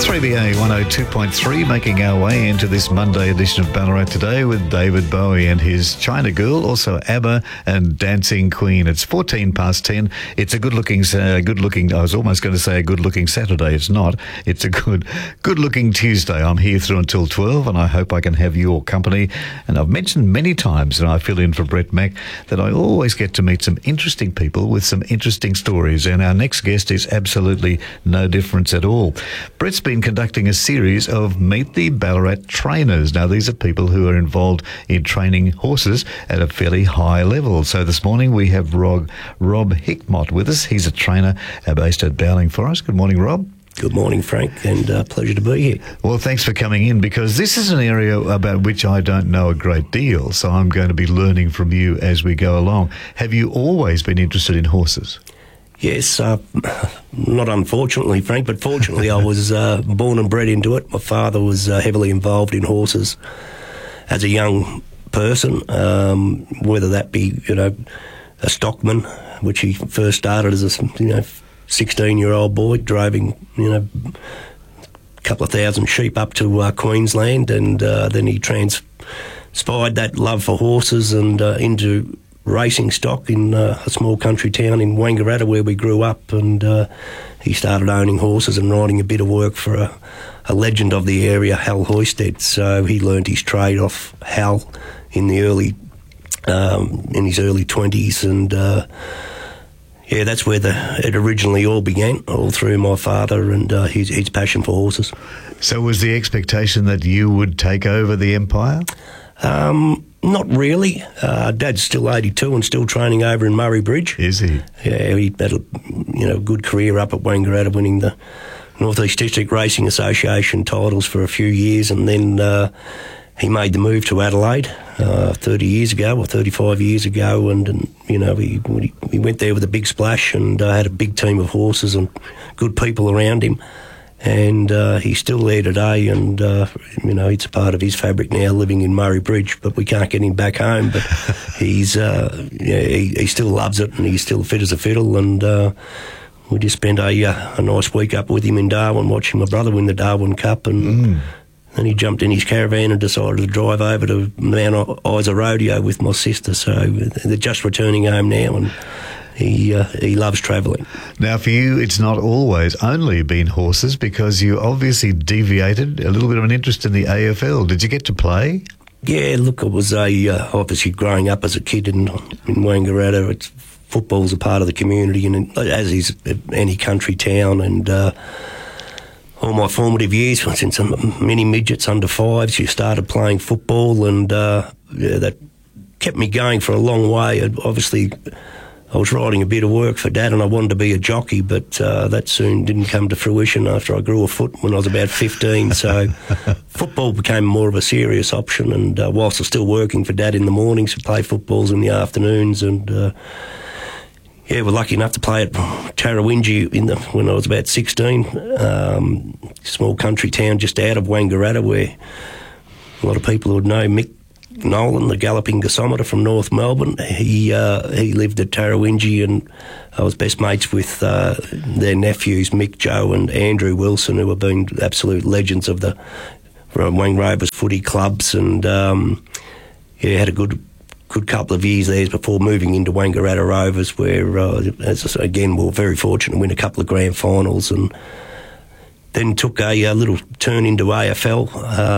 3BA 102.3, making our way into this Monday edition of Ballarat Today with David Bowie and his China Girl, also ABBA and Dancing Queen. It's 10 past. It's a good-looking, I was almost going to say a good-looking Saturday. It's not. It's a good-looking Tuesday. I'm here through until 12, and I hope I can have your company. And I've mentioned many times, and I fill in for Brett Mack, that I always get to meet some interesting people with some interesting stories, and our next guest is absolutely no difference at all. Brett's been conducting a series of Meet the Ballarat Trainers. Now, these are people who are involved in training horses at a fairly high level. So this morning we have Rob Hickmott with us. He's a trainer based at Bowling Forest. Good morning, Rob. Good morning, Frank, and pleasure to be here. Well, thanks for coming in, because this is an area about which I don't know a great deal, so I'm going to be learning from you as we go along. Have you always been interested in horses? Yes, not unfortunately, Frank, but fortunately I was born and bred into it. My father was heavily involved in horses as a young person, whether that be, a stockman, which he first started as a, 16-year-old boy, driving, a couple of thousand sheep up to Queensland, and then he transpired that love for horses and into racing stock in a small country town in Wangaratta where we grew up, and he started owning horses and riding a bit of work for a legend of the area, Hal Hoysted. So he learned his trade off Hal in his early 20s, and that's where it originally all began, all through my father and his passion for horses. So was the expectation that you would take over the empire? Not really. Dad's still 82 and still training over in Murray Bridge. Is he? Yeah, he had a good career up at Wangaratta, winning the North East District Racing Association titles for a few years, and then he made the move to Adelaide 30 years ago or 35 years ago, and he went there with a big splash and had a big team of horses and good people around him. And he's still there today, and it's a part of his fabric now, living in Murray Bridge. But we can't get him back home. But he still loves it, and he's still fit as a fiddle. And we just spent a nice week up with him in Darwin, watching my brother win the Darwin Cup, and then he jumped in his caravan and decided to drive over to Mount Isa Rodeo with my sister. So they're just returning home now, and he loves travelling. Now, for you, it's not always only been horses, because you obviously deviated a little bit of an interest in the AFL. Did you get to play? Yeah, look, it was obviously growing up as a kid in Wangaratta. Football's a part of the community, and as is any country town. And all my formative years, since many midgets under fives, you started playing football, and that kept me going for a long way. And obviously, I was riding a bit of work for Dad, and I wanted to be a jockey, but that soon didn't come to fruition after I grew a foot when I was about 15. So football became more of a serious option, and whilst I was still working for Dad in the mornings, I played footballs in the afternoons, and we're lucky enough to play at Tarrawingi when I was about 16, small country town just out of Wangaratta, where a lot of people would know Mick Nolan, the galloping gasometer from North Melbourne. He lived at Tarrawingi, and I was best mates with their nephews, Mick, Joe and Andrew Wilson, who have been absolute legends of the Wang Rovers footy clubs, and had a good couple of years there before moving into Wangaratta Rovers, where, as I say, again, we were very fortunate to win a couple of grand finals, and then took a little turn into AFL.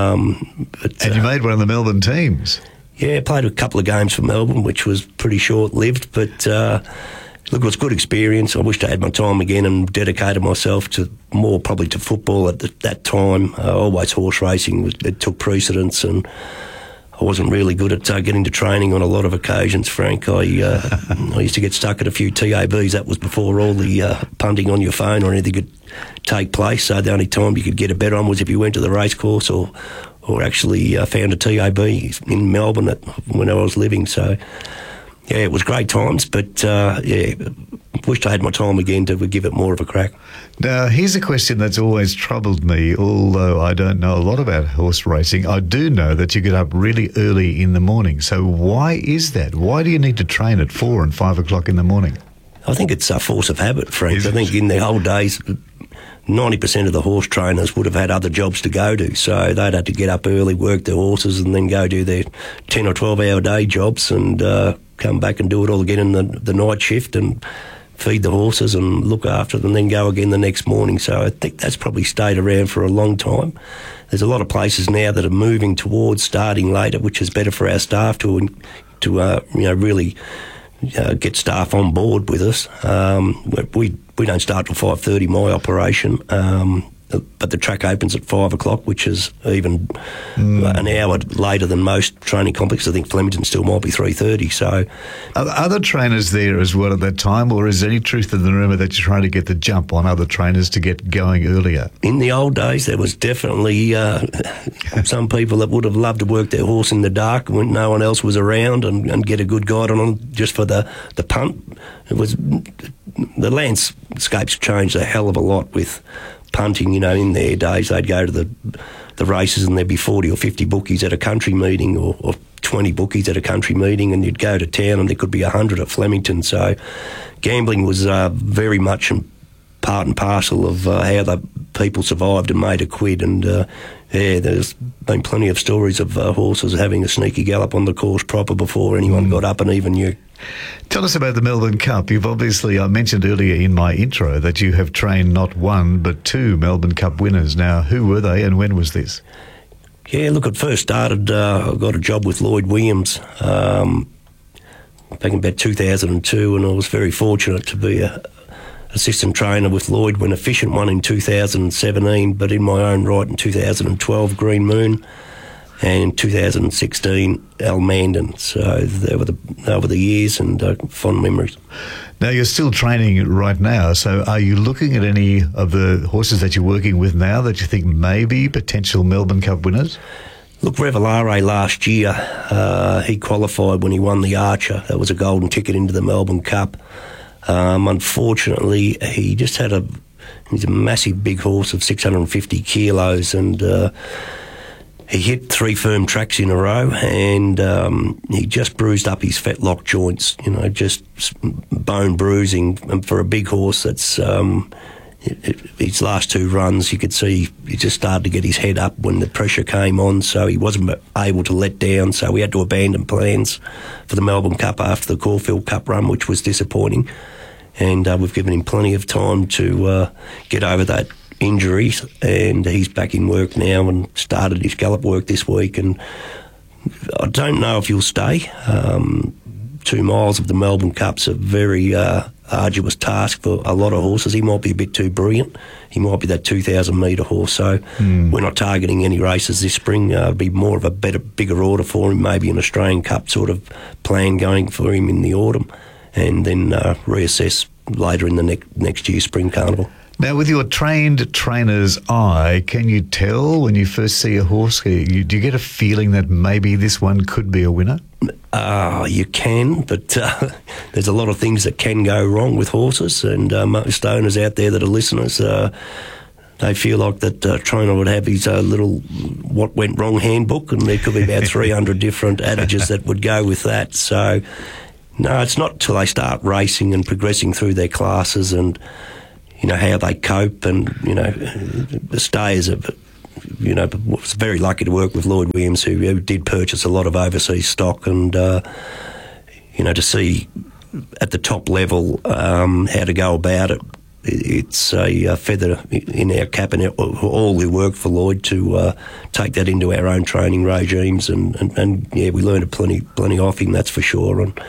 And you made one of the Melbourne teams. Yeah, played a couple of games for Melbourne, which was pretty short-lived, but look, it was a good experience. I wished I had my time again and dedicated myself to more probably to football at that time. Always horse racing, it took precedence, and I wasn't really good at getting to training on a lot of occasions, Frank. I used to get stuck at a few TABs. That was before all the punting on your phone or anything could take place. So the only time you could get a bet on was if you went to the racecourse or actually found a TAB in Melbourne when I was living. So, yeah, it was great times, but, wished I had my time again to give it more of a crack. Now, here's a question that's always troubled me, although I don't know a lot about horse racing. I do know that you get up really early in the morning. So why is that? Why do you need to train at 4 and 5 o'clock in the morning? I think it's a force of habit, Frank. I think in the old days, 90% of the horse trainers would have had other jobs to go to, so they'd had to get up early, work their horses, and then go do their 10 or 12-hour day jobs and come back and do it all again in the night shift and feed the horses and look after them, and then go again the next morning. So I think that's probably stayed around for a long time. There's a lot of places now that are moving towards starting later, which is better for our staff to really get staff on board with us. We don't start till 5:30, my operation, but the track opens at 5 o'clock, which is even an hour later than most training complexes. I think Flemington still might be 3:30. So, are other trainers there as well at that time, or is there any truth in the rumour that you're trying to get the jump on other trainers to get going earlier? In the old days, there was definitely some people that would have loved to work their horse in the dark when no one else was around and get a good guide on them just for the punt. It was the landscape's changed a hell of a lot with punting. In their days, they'd go to the races and there'd be 40 or 50 bookies at a country meeting or 20 bookies at a country meeting, and you'd go to town and there could be 100 at Flemington. So gambling was very much part and parcel of how the people survived and made a quid. And there's been plenty of stories of horses having a sneaky gallop on the course proper before anyone got up and even knew. Tell us about the Melbourne Cup. You've obviously, I mentioned earlier in my intro that you have trained not one but two Melbourne Cup winners. Now, who were they and when was this? Yeah, look, it first started, I got a job with Lloyd Williams back in about 2002, and I was very fortunate to be a assistant trainer with Lloyd when Efficient won in 2017, but in my own right in 2012, Green Moon, and in 2016, Al Mandan. So they were over the years, and fond memories. Now, you're still training right now, so are you looking at any of the horses that you're working with now that you think may be potential Melbourne Cup winners? Look, Revelare last year, he qualified when he won the Archer. That was a golden ticket into the Melbourne Cup. Unfortunately, he just he's a massive big horse of 650 kilos, and he hit 3 firm tracks in a row, and he just bruised up his fetlock joints, just bone bruising. And for a big horse, that's his last 2 runs, you could see he just started to get his head up when the pressure came on, so he wasn't able to let down, so we had to abandon plans for the Melbourne Cup after the Caulfield Cup run, which was disappointing. And we've given him plenty of time to get over that injury, and he's back in work now and started his gallop work this week. And I don't know if he'll stay. 2 miles of the Melbourne Cup's a very arduous task for a lot of horses. He might be a bit too brilliant. He might be that 2,000 metre horse. So we're not targeting any races this spring. It'll be more of a bigger order for him, maybe an Australian Cup sort of plan going for him in the autumn, and then reassess later in the next year's Spring Carnival. Now, with your trained trainer's eye, can you tell when you first see a horse, do you get a feeling that maybe this one could be a winner? You can, but there's a lot of things that can go wrong with horses, and most owners out there that are listeners, they feel like that trainer would have his little what went wrong handbook, and there could be about 300 different adages that would go with that. So, no, it's not till they start racing and progressing through their classes and how they cope, and the stayers was very lucky to work with Lloyd Williams, who did purchase a lot of overseas stock, and to see at the top level how to go about it. It's a feather in our cap, and all who work for Lloyd to take that into our own training regimes, and we learned plenty off him, that's for sure. And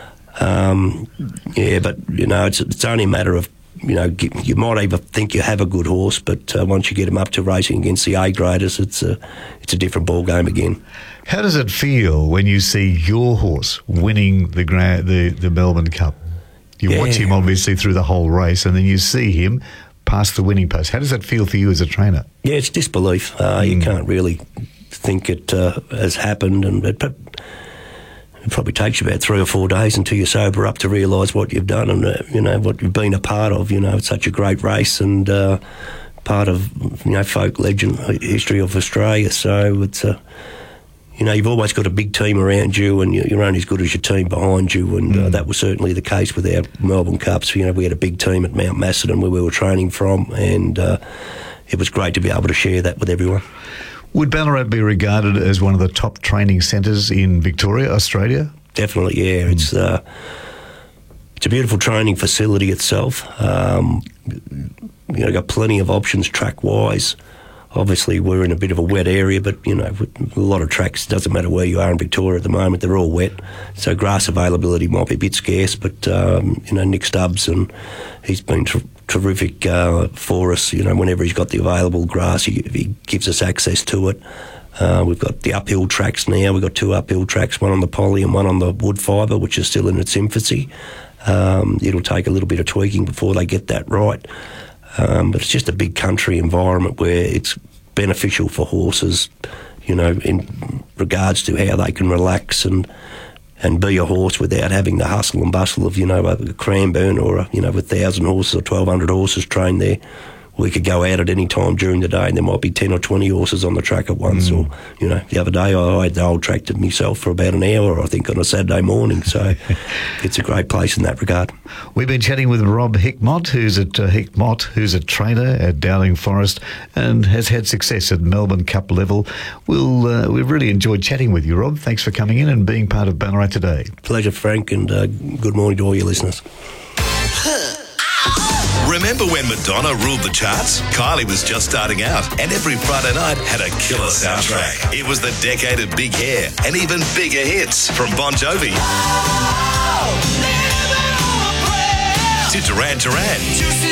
but it's only a matter of you might even think you have a good horse, but once you get him up to racing against the A graders, it's a different ball game again. How does it feel when you see your horse winning the Melbourne Cup? You watch him obviously through the whole race, and then you see him pass the winning post. How does that feel for you as a trainer? Yeah, it's disbelief. You can't really think it has happened, and it probably takes you about 3 or 4 days until you're sober up to realise what you've done and what you've been a part of. It's such a great race and part of folk legend history of Australia. So it's you've always got a big team around you, and you're only as good as your team behind you, and that was certainly the case with our Melbourne Cups. We had a big team at Mount Macedon where we were training from, and it was great to be able to share that with everyone. Would Ballarat be regarded as one of the top training centres in Victoria, Australia? Definitely, yeah. It's a beautiful training facility itself. Got plenty of options track-wise. Obviously, we're in a bit of a wet area, but, with a lot of tracks, it doesn't matter where you are in Victoria at the moment, they're all wet. So grass availability might be a bit scarce, but, Nick Stubbs, and he's been terrific for us. Whenever he's got the available grass, he gives us access to it. We've got the uphill tracks now. We've got 2 uphill tracks, one on the poly and one on the wood fibre, which is still in its infancy. It'll take a little bit of tweaking before they get that right. But it's just a big country environment where it's beneficial for horses, in regards to how they can relax and be a horse without having the hustle and bustle of, a Cranbourne or, 1,000 horses or 1,200 horses trained there. We could go out at any time during the day and there might be 10 or 20 horses on the track at once. Or, the other day I had the old track to myself for about an hour, I think, on a Saturday morning. So it's a great place in that regard. We've been chatting with Rob Hickmott, who's a trainer at Dowling Forest and has had success at Melbourne Cup level. We've really enjoyed chatting with you, Rob. Thanks for coming in and being part of Ballarat Today. Pleasure, Frank, and good morning to all your listeners. Remember when Madonna ruled the charts? Kylie was just starting out, and every Friday night had a killer soundtrack. It was the decade of big hair and even bigger hits, from Bon Jovi to Duran Duran.